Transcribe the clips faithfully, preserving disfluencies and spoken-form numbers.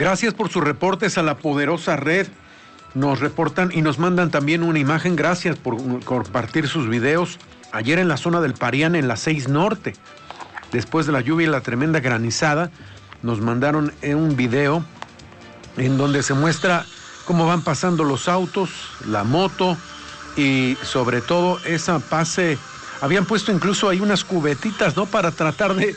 Gracias por sus reportes a la poderosa red. Nos reportan y nos mandan también una imagen. Gracias por compartir sus videos. Ayer en la zona del Parián, en la seis Norte, después de la lluvia y la tremenda granizada, nos mandaron un video en donde se muestra cómo van pasando los autos, la moto y sobre todo esa pase. Habían puesto incluso ahí unas cubetitas, ¿no?, para tratar de,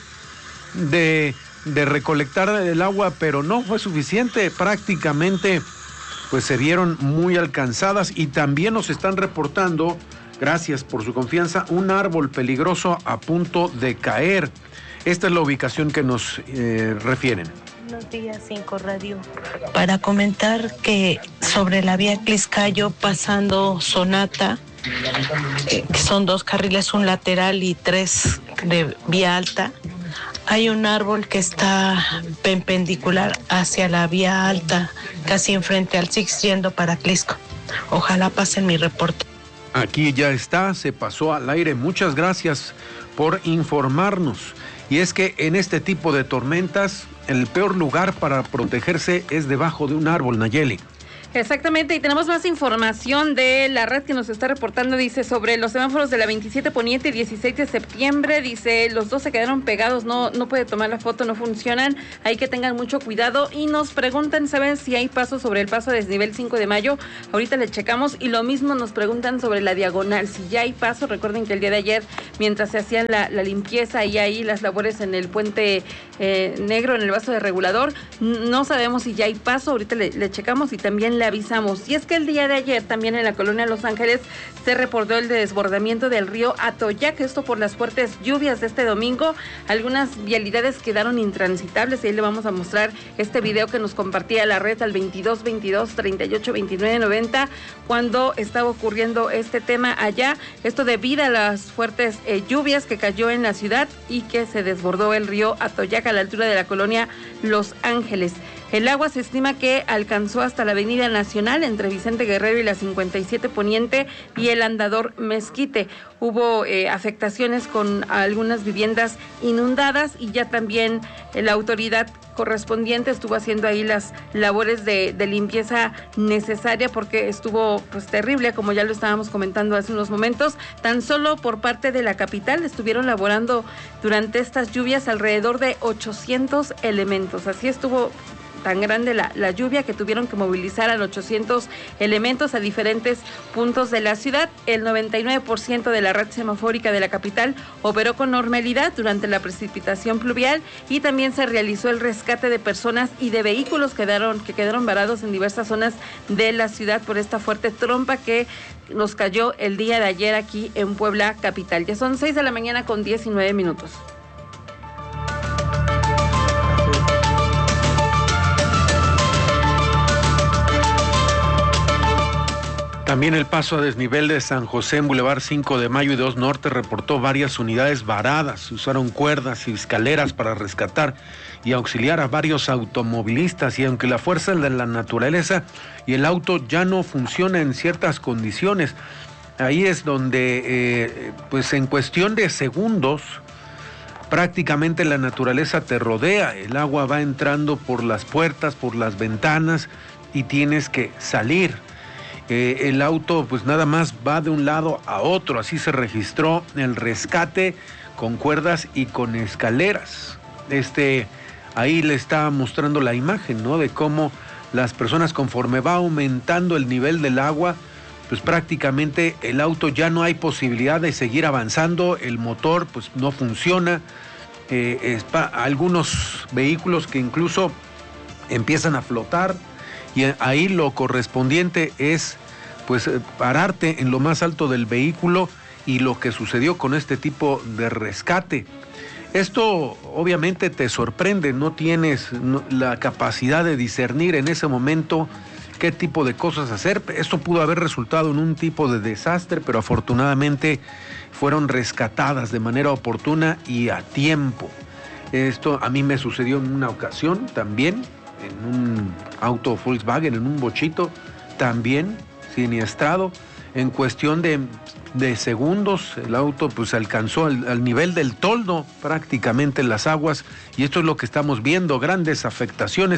de, de recolectar el agua, pero no fue suficiente. Prácticamente pues se vieron muy alcanzadas y también nos están reportando, gracias por su confianza, un árbol peligroso a punto de caer. Esta es la ubicación que nos eh, refieren. Buenos días, Cinco Radio. Para comentar que sobre la vía Cliscayo pasando Sonata, eh, que son dos carriles, un lateral y tres de vía alta, hay un árbol que está perpendicular hacia la vía alta, casi enfrente al Six yendo para Clisco. Ojalá pasen mi reporte. Aquí ya está, se pasó al aire. Muchas gracias por informarnos. Y es que en este tipo de tormentas, el peor lugar para protegerse es debajo de un árbol, Nayeli. Exactamente, y tenemos más información de la red que nos está reportando. Dice sobre los semáforos de la veintisiete Poniente y dieciséis de septiembre, dice los dos se quedaron pegados, no, no puede tomar la foto, no funcionan, hay que tengan mucho cuidado. Y nos preguntan, ¿saben si hay paso sobre el paso a desnivel cinco de mayo? Ahorita le checamos. Y lo mismo nos preguntan sobre la diagonal, si ya hay paso. Recuerden que el día de ayer, mientras se hacía la, la limpieza y ahí las labores en el puente eh, negro, en el vaso de regulador, no sabemos si ya hay paso. Ahorita le, le checamos y también le avisamos. Y es que el día de ayer también en la colonia Los Ángeles se reportó el desbordamiento del río Atoyac, esto por las fuertes lluvias de este domingo. Algunas vialidades quedaron intransitables y ahí le vamos a mostrar este video que nos compartía la red al veintidós veintidós treinta y ocho veintinueve noventa cuando estaba ocurriendo este tema allá. Esto debido a las fuertes eh, lluvias que cayó en la ciudad y que se desbordó el río Atoyac a la altura de la colonia Los Ángeles. El agua se estima que alcanzó hasta la Avenida Nacional entre Vicente Guerrero y la cincuenta y siete Poniente y el Andador Mezquite. Hubo eh, afectaciones con algunas viviendas inundadas y ya también eh, la autoridad correspondiente estuvo haciendo ahí las labores de, de limpieza necesaria porque estuvo pues terrible, como ya lo estábamos comentando hace unos momentos. Tan solo por parte de la capital estuvieron laborando durante estas lluvias alrededor de ochocientos elementos. Así estuvo tan grande la, la lluvia que tuvieron que movilizar a los ochocientos elementos a diferentes puntos de la ciudad. El noventa y nueve por ciento de la red semafórica de la capital operó con normalidad durante la precipitación pluvial y también se realizó el rescate de personas y de vehículos que quedaron, que quedaron varados en diversas zonas de la ciudad por esta fuerte trompa que nos cayó el día de ayer aquí en Puebla capital. Ya son seis de la mañana con diecinueve minutos. También el paso a desnivel de San José en Boulevard cinco de mayo y dos Norte reportó varias unidades varadas. Usaron cuerdas y escaleras para rescatar y auxiliar a varios automovilistas. Y aunque la fuerza de la naturaleza y el auto ya no funciona en ciertas condiciones, ahí es donde, eh, pues en cuestión de segundos, prácticamente la naturaleza te rodea. El agua va entrando por las puertas, por las ventanas y tienes que salir. Eh, el auto pues nada más va de un lado a otro. Así se registró el rescate con cuerdas y con escaleras. Este, ahí le está mostrando la imagen, ¿no?, de cómo las personas, conforme va aumentando el nivel del agua, pues prácticamente el auto ya no hay posibilidad de seguir avanzando, el motor pues no funciona, eh, es pa- algunos vehículos que incluso empiezan a flotar. Y ahí lo correspondiente es pues pararte en lo más alto del vehículo y lo que sucedió con este tipo de rescate. Esto obviamente te sorprende, no tienes la capacidad de discernir en ese momento qué tipo de cosas hacer. Esto pudo haber resultado en un tipo de desastre, pero afortunadamente fueron rescatadas de manera oportuna y a tiempo. Esto a mí me sucedió en una ocasión también, en un auto Volkswagen, en un bochito, también siniestrado. En cuestión de, de segundos, el auto pues alcanzó al, al nivel del toldo prácticamente en las aguas, y esto es lo que estamos viendo, grandes afectaciones.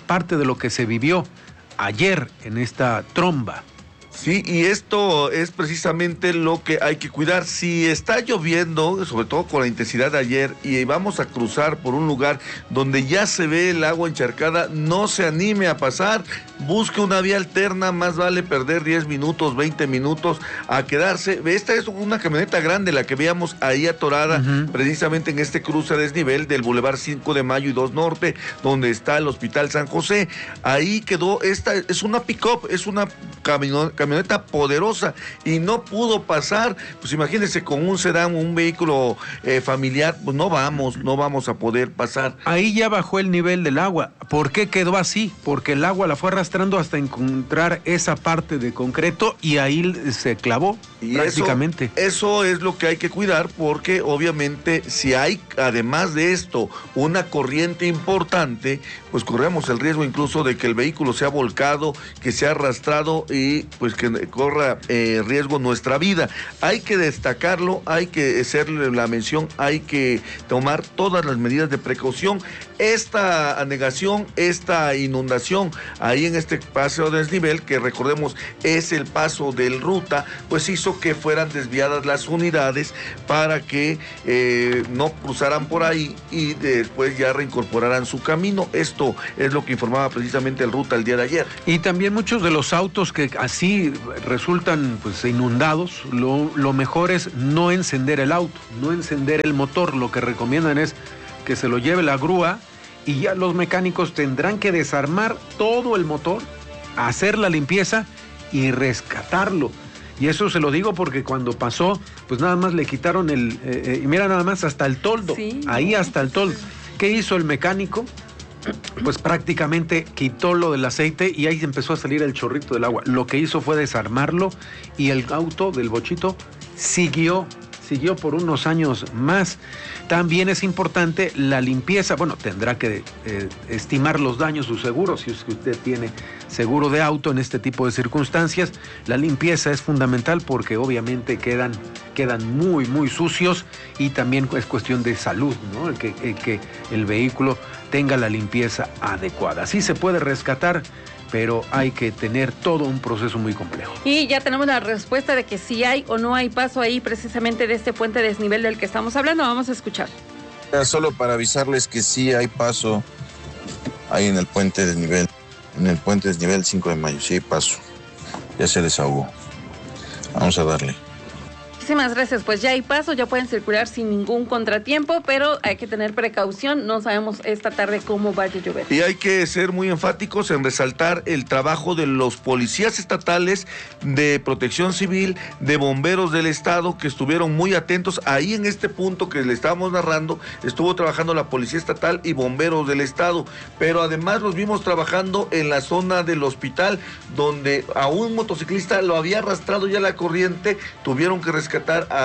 parte de lo que se vivió ayer en esta tromba. Sí, y esto es precisamente lo que hay que cuidar. Si está lloviendo, sobre todo con la intensidad de ayer, y vamos a cruzar por un lugar donde ya se ve el agua encharcada, no se anime a pasar, busque una vía alterna, más vale perder diez minutos, veinte minutos a quedarse. Esta es una camioneta grande, la que veíamos ahí atorada, uh-huh. precisamente en este cruce a desnivel del Boulevard cinco de Mayo y dos Norte, donde está el Hospital San José. Ahí quedó, esta es una pick-up, es una camioneta camioneta poderosa y no pudo pasar. Pues imagínense, con un sedán, un vehículo eh, familiar, pues no vamos, no vamos a poder pasar. Ahí ya bajó el nivel del agua. ¿Por qué quedó así? Porque el agua la fue arrastrando hasta encontrar esa parte de concreto y ahí se clavó y prácticamente. Eso, eso es lo que hay que cuidar, porque obviamente si hay, además de esto, una corriente importante, pues corremos el riesgo incluso de que el vehículo sea volcado, que sea arrastrado y pues que corra eh, riesgo nuestra vida. Hay que destacarlo, hay que hacerle la mención, hay que tomar todas las medidas de precaución. Esta anegación, esta inundación ahí en este paso de desnivel, que recordemos es el paso del Ruta, pues hizo que fueran desviadas las unidades para que eh, no cruzaran por ahí y después ya reincorporaran su camino. Esto es lo que informaba precisamente el Ruta el día de ayer. Y también muchos de los autos que así resultan pues inundados, lo, lo mejor es no encender el auto, no encender el motor. Lo que recomiendan es que se lo lleve la grúa y ya los mecánicos tendrán que desarmar todo el motor, hacer la limpieza y rescatarlo. Y eso se lo digo porque cuando pasó, pues nada más le quitaron el, eh, eh, mira nada más hasta el toldo, sí, ahí hasta el toldo. ¿Qué hizo el mecánico? Pues prácticamente quitó lo del aceite y ahí empezó a salir el chorrito del agua. Lo que hizo fue desarmarlo y el auto del bochito siguió, siguió por unos años más. También es importante la limpieza. Bueno, tendrá que eh, estimar los daños su seguro, si usted tiene seguro de auto en este tipo de circunstancias. La limpieza es fundamental porque obviamente quedan, quedan muy, muy sucios y también es cuestión de salud, ¿no? El que, el que el vehículo tenga la limpieza adecuada. Sí se puede rescatar, pero hay que tener todo un proceso muy complejo. Y ya tenemos la respuesta de que si hay o no hay paso ahí precisamente de este puente de desnivel del que estamos hablando. Vamos a escuchar. Solo para avisarles que sí hay paso ahí en el puente de desnivel, en el puente de desnivel cinco de mayo, sí hay paso. Ya se desahogó. Vamos a darle. Muchísimas gracias, pues ya hay paso, ya pueden circular sin ningún contratiempo, pero hay que tener precaución, no sabemos esta tarde cómo vaya a llover. Y hay que ser muy enfáticos en resaltar el trabajo de los policías estatales, de protección civil, de bomberos del estado, que estuvieron muy atentos. Ahí en este punto que le estábamos narrando, estuvo trabajando la policía estatal y bomberos del estado, pero además los vimos trabajando en la zona del hospital, donde a un motociclista lo había arrastrado ya la corriente, tuvieron que rescatar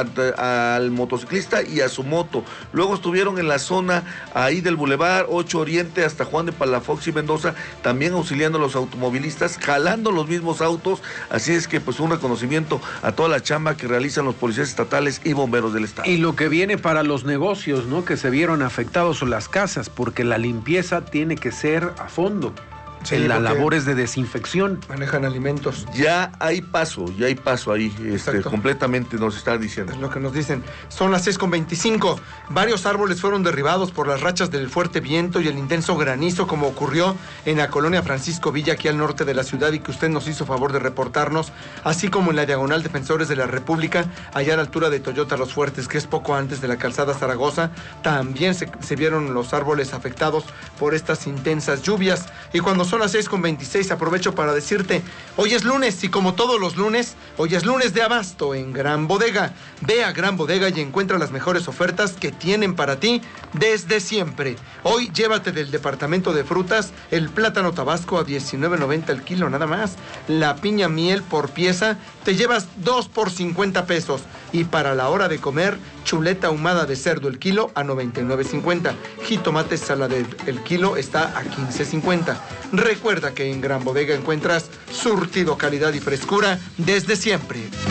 A, al motociclista y a su moto. Luego estuvieron en la zona ahí del Boulevard ocho Oriente hasta Juan de Palafox y Mendoza, también auxiliando a los automovilistas, jalando los mismos autos. Así es que pues un reconocimiento a toda la chamba que realizan los policías estatales y bomberos del estado. Y lo que viene para los negocios, ¿no? Que se vieron afectados, o las casas, porque la limpieza tiene que ser a fondo. Sí, en las labores de desinfección. Manejan alimentos. Ya hay paso, ya hay paso ahí, este, completamente nos está diciendo. Es lo que nos dicen. Son las seis con veinticinco. Varios árboles fueron derribados por las rachas del fuerte viento y el intenso granizo, como ocurrió en la colonia Francisco Villa, aquí al norte de la ciudad, y que usted nos hizo favor de reportarnos, así como en la diagonal Defensores de la República, allá a la altura de Toyota Los Fuertes, que es poco antes de la calzada Zaragoza. También se, se vieron los árboles afectados por estas intensas lluvias. Y cuando son las seis con veintiséis, aprovecho para decirte, hoy es lunes y como todos los lunes, hoy es lunes de abasto en Gran Bodega. Ve a Gran Bodega y encuentra las mejores ofertas que tienen para ti desde siempre. Hoy llévate del departamento de frutas el plátano tabasco a diecinueve noventa el kilo nada más. La piña miel por pieza te llevas dos por cincuenta pesos. Y para la hora de comer, chuleta ahumada de cerdo el kilo a noventa y nueve cincuenta. Jitomate salada el kilo está a quince cincuenta. Recuerda que en Gran Bodega encuentras surtido, calidad y frescura desde siempre.